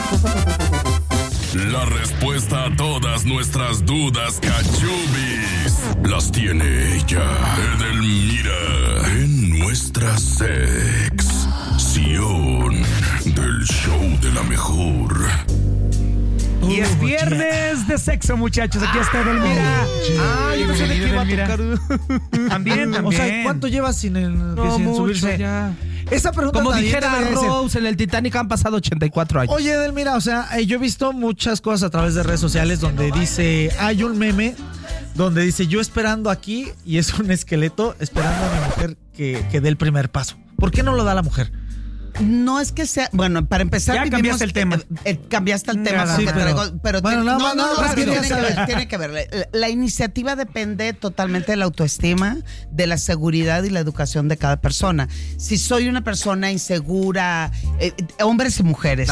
La respuesta a todas nuestras dudas cachubis las tiene ella, Edelmira, en nuestra sección del show de la mejor. Y es viernes de sexo, muchachos. Aquí está Edelmira. Yo no sé de qué iba a tocar. También. O sea, ¿cuánto llevas sin subirse? Ya. Esa pregunta como también dijera debería ser. Rose en el Titanic, han pasado 84 años. Oye, Edelmira, o sea, yo he visto muchas cosas a través de redes sociales donde dice, hay un meme donde dice, yo esperando aquí, y es un esqueleto esperando a mi mujer que dé el primer paso. ¿Por qué no lo da la mujer? No es que sea, bueno, para empezar ya cambiaste el tema. Cambiaste el tema, Sí, pero bueno, tiene que ver. La iniciativa depende totalmente de la autoestima, de la seguridad y la educación de cada persona. Si soy una persona insegura, hombres y mujeres,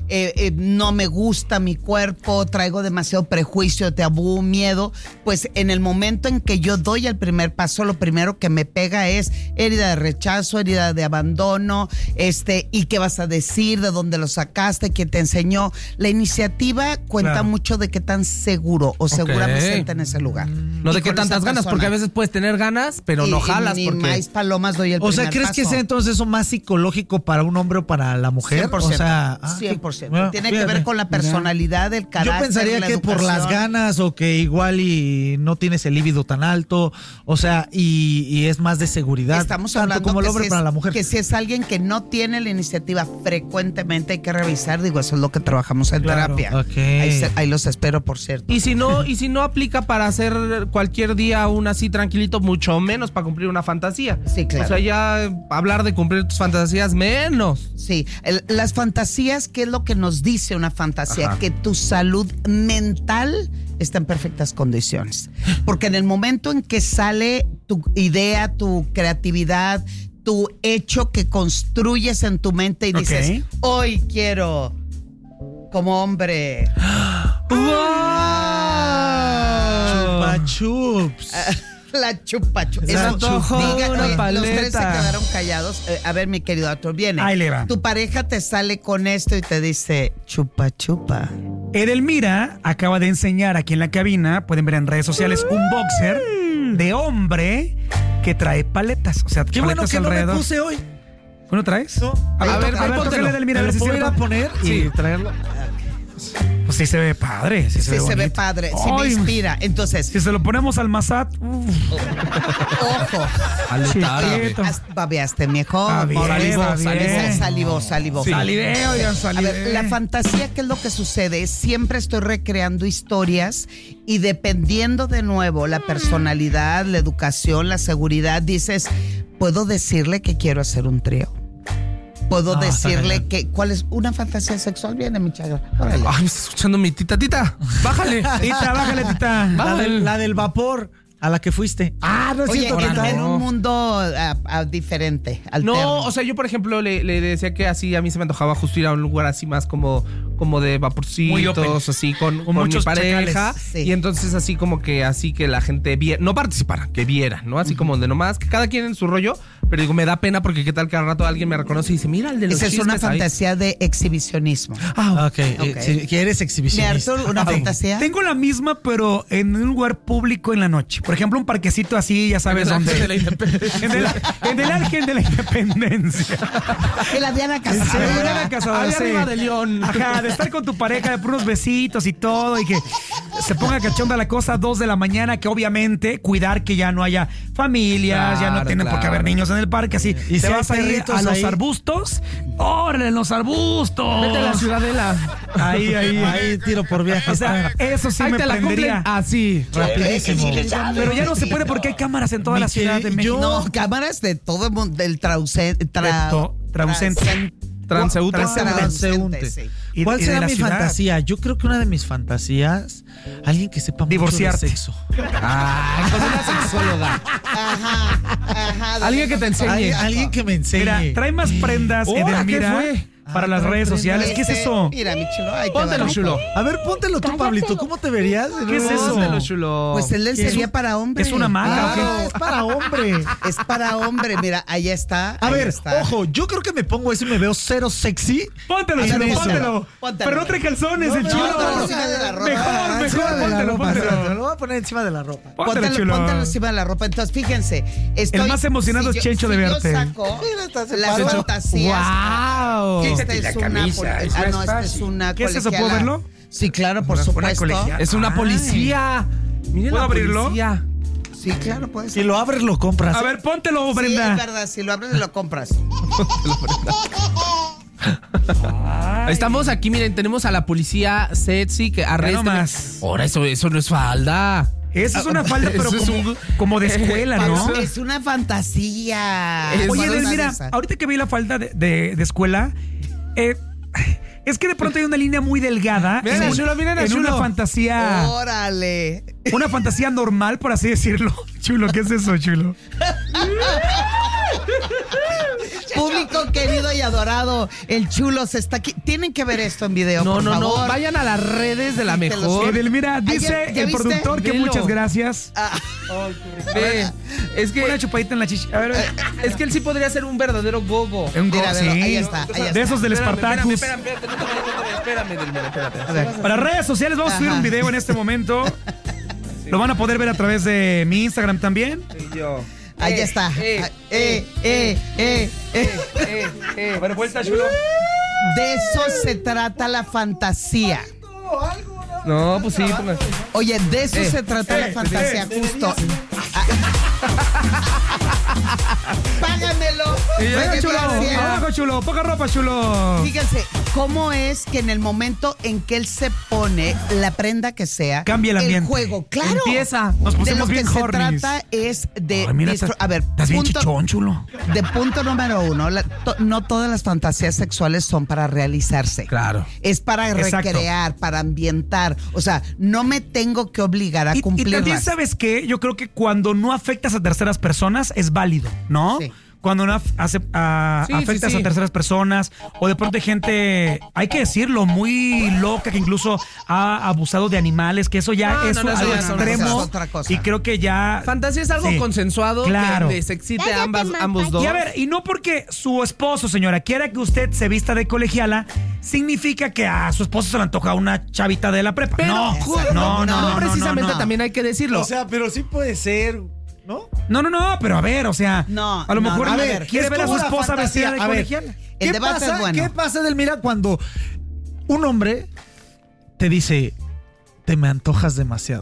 no me gusta mi cuerpo, traigo demasiado prejuicio, tabú, miedo, pues en el momento en que yo doy el primer paso, lo primero que me pega es herida de rechazo, herida de abandono, y qué vas a decir, de dónde lo sacaste, quién te enseñó. La iniciativa cuenta mucho de qué tan seguro o segura me siento en ese lugar. No de qué tantas ganas, porque a veces puedes tener ganas, pero no jalas. Ni porque más palomas doy el primer paso. O sea, ¿crees que sea entonces eso más psicológico para un hombre o para la mujer? 100%. O sea, 100%. Tiene que ver con la personalidad, el carácter. Yo pensaría que por las ganas o que igual y no tienes el líbido tan alto, o sea, y es más de seguridad. Estamos tanto hablando como el que hombre para la mujer. Que si es alguien que no tiene la iniciativa frecuentemente, hay que revisar. Digo, eso es lo que trabajamos en terapia. Okay. Ahí los espero, por cierto. Y si no aplica para hacer cualquier día aún así tranquilito, mucho menos para cumplir una fantasía. Sí, claro. O sea, ya hablar de cumplir tus fantasías, menos. Sí, las fantasías, ¿qué es lo que nos dice una fantasía? Que tu salud mental está en perfectas condiciones. Porque en el momento en que sale tu idea, tu creatividad, tu hecho que construyes en tu mente y dices, hoy quiero como hombre. Chupa chups. La chupa chups. Una paleta. Los tres se quedaron callados. A ver, mi querido Arturo, viene. Ahí le va. Tu pareja te sale con esto y te dice, chupa chupa. Edelmira acaba de enseñar aquí en la cabina, pueden ver en redes sociales, un boxer de hombre que trae paletas. O sea, Qué bueno que alrededor. no me puse hoy. ¿Bueno traes? No. A ver, tócale, Edelmira, a ver si se ve. A poner y traerlo. Pues sí se ve padre. Sí se ve padre, sí me inspira. Entonces, si se lo ponemos al Masat, ojo. Babeaste, viejo. Salivó. Sí. Saliveo. A ver, la fantasía, ¿qué es lo que sucede? Siempre estoy recreando historias y dependiendo de nuevo la personalidad, la educación, la seguridad, dices, ¿puedo decirle que quiero hacer un trío? Puedo decirle cuál es una fantasía sexual. Viene, mi chaga. Ay, me está escuchando mi tita. Bájale. Bájale, tita. La del vapor a la que fuiste. No es cierto. En un mundo diferente. Alterno. No, o sea, yo por ejemplo le decía que así a mí se me antojaba justo ir a un lugar así más como de vaporcitos, así con mi pareja. Sí. Y entonces así como que la gente viera, no participara, que viera, ¿no? Así como de nomás, que cada quien en su rollo. Pero digo, me da pena porque qué tal que al rato alguien me reconoce y dice, mira el de los Esa es chismes una ahí. fantasía de exhibicionismo. Que eres exhibicionista. Arthur, ¿una fantasía? Tengo la misma, pero en un lugar público en la noche. Por ejemplo, un parquecito así, ya sabes dónde. En En el Ángel de la Independencia. En la Diana Cazadora. Ahí arriba de León. Ajá, de estar con tu pareja, de por unos besitos y todo, y que se ponga cachonda la cosa a 2 de la mañana, que obviamente cuidar que ya no haya familias, ya no tienen por qué haber niños en el parque, así. Y te si vas a hay ir a perritos los ahí. arbustos. ¡Órale, en los arbustos! Vete a la Ciudadela. Ahí. Tiro por viaje. O sea, eso sí Ahí me te la prendería. cumplen así. Rapidísimo. Pero ya no se puede porque hay cámaras en toda la ciudad de México. No, cámaras de todo el mundo, del Transeúnte. Sí. ¿Cuál y de será la mi ciudad? fantasía? Yo creo que una de mis fantasías, alguien que sepa mucho de Divorciarte. sexo. Con una sexóloga. Ajá. Alguien que te enseñe. Alguien que me enseñe. Mira, trae más prendas, Ahora, Edelmira. ¿qué fue? para las redes sociales. ¿Qué es eso? Mira, mi chulo. Ahí te Póntelo, va. chulo. A ver, póntelo tú, Pablito. ¿Cómo te verías? ¿Qué es eso? Póntelo, chulo. Pues el lencería para hombre. ¿Es una marca o qué? Ah, es para hombre. Es para hombre. Mira, ahí está. A ahí ver, está. ojo, yo creo que me pongo eso y me veo cero sexy. Póntelo, A ver, chulo, póntelo. póntelo. Pero no trae calzones, el No, chulo. no, encima de la ropa. Mejor, Encima de la póntelo, ropa, espérate, póntelo. lo voy a poner encima de la ropa. Póntelo, chulo. Póntelo encima de la ropa. Entonces, fíjense. El más emocionado es Chencho de verte. Yo saco Mira, estás las Chencho. fantasías. ¡Wow! Esta es una. Esta es una. ¿Qué es eso? colegiala. ¿Puedo verlo? Sí, claro, por supuesto. colegiala. Es una Ay. policía. Miren ¿Puedo la abrirlo? policía. Sí, claro, puede Si ser. lo abres, lo compras. A ver, póntelo, Sí, es Brenda. verdad. Si lo abres, lo compras. Estamos aquí, miren, tenemos a la policía sexy que arresta. nomás. Ahora, eso no es falda. Eso es una falda, pero Eso es como de escuela, ¿no? Es una fantasía. Es Oye, Bueno, Del, una mira, de esas. ahorita que vi la falda de escuela, es que de pronto hay una línea muy delgada Miren a en, Chulo, miren a en una Chulo. fantasía, Órale. una fantasía normal, por así decirlo. Chulo, ¿qué es eso, chulo? Público querido y adorado, el chulo se está aquí. Tienen que ver esto en video, No, por no, favor. no. Vayan a las redes de la Sí, te lo mejor. Edelmira, dice ¿ya el viste? productor que Velo. muchas gracias. Ve, es Una que, chupadita en la chichi. A ver, es que él sí podría ser un verdadero gogo. un Mira, go, velo, sí. ahí está, ahí está. De esos del Spartacus. Espérame, Delmira, espérate. A ver. Para redes sociales vamos a subir Ajá. un video en este momento. Lo van a poder ver a través de mi Instagram también. Y yo. Ahí está. A ver, vuelta, chulo. De eso se trata la fantasía. No, pues sí. Oye, de eso se trata la fantasía, justo. Págamelo. Venga, Oye, chulo. gracias. Abajo, chulo. Poca ropa, chulo. Fíjense, cómo es que en el momento en que él se pone la prenda que sea, Cambia el ambiente. juego, claro. Empieza. Nos De pusimos lo que bien se hornies. trata es de Ay, mira, a ver, estás bien chichón, chulo. de punto número uno, no todas las fantasías sexuales son para realizarse. Claro. Es para Exacto. recrear, para ambientar. O sea, no me tengo que obligar a Y cumplirlas. también, ¿sabes qué? Yo creo que cuando no afectas a terceras personas es válido, ¿no? Sí. Cuando no afectas sí. a terceras personas o de pronto hay gente, hay que decirlo, muy loca que incluso ha abusado de animales, que eso ya No, es no, no, algo eso ya es una extremo cosa, es otra cosa. y creo que ya... Fantasía es algo Sí. consensuado Claro. que les excite a ambos dos. Y a ver, y no porque su esposo, señora, quiera que usted se vista de colegiala, significa que a su esposo se le antoja una chavita de la prepa. Pero No, precisamente no. también hay que decirlo. O sea, pero sí puede ser, ¿no? No, pero a ver, o sea, No, a lo no, mejor no, a quiere ver, ver a su como la esposa fantasía. vestida de A ver, colegiala. El debate es bueno. ¿Qué pasa, Delmira, cuando un hombre te dice, te me antojas demasiado?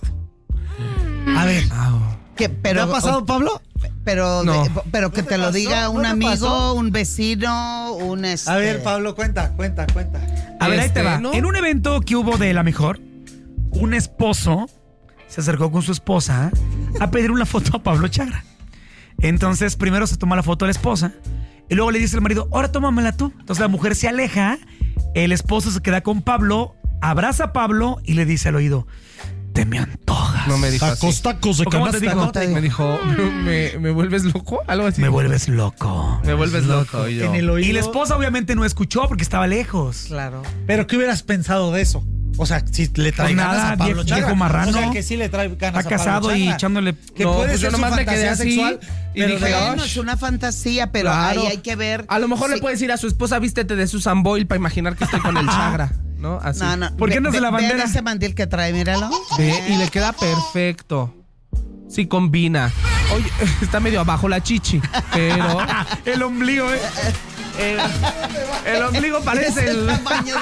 A ver, ¿Qué? ¿te Pero, ha pasado, Pablo? Pero, No. pero que ¿No te te lo pasó? diga ¿No un te amigo, pasó? un vecino, un A ver, Pablo, cuenta. A ver, ahí te va. ¿no? En un evento que hubo de La Mejor, un esposo se acercó con su esposa a pedir una foto a Pablo Chagra. Entonces, primero se toma la foto a la esposa y luego le dice al marido, ahora tómamela tú. Entonces la mujer se aleja, el esposo se queda con Pablo, abraza a Pablo y le dice al oído, te me antojas. No me dijo así. Tacos de ¿O cómo te canasta, dijo? ¿no? Me dijo, ¿me vuelves loco? Algo así. Me vuelves loco. Me vuelves loco. Y yo. En el oído. Y la esposa obviamente no escuchó porque estaba lejos. Claro. Pero ¿qué hubieras pensado de eso? O sea, si le trae Pues ganas nada, a Pablo viejo Chagra. marrano. O sea, que sí le trae ganas Está a Pablo casado y Chagra. echándole... Que No, puede pues ser yo su nomás me quedé fantasía así sexual, y pero dije, de- Bueno, es una fantasía, pero Claro. ahí hay que ver. A lo mejor le Sí. puedes decir a su esposa, vístete de Susan Boyle para imaginar que estoy con el Chagra, ¿no? Así. No. ¿Por qué no se la bandera? Vean ese mandil que trae, míralo. Ve, y le queda perfecto. Sí, combina. Oye, está medio abajo la chichi, pero El ombligo, el ombligo parece Es el el... tamaño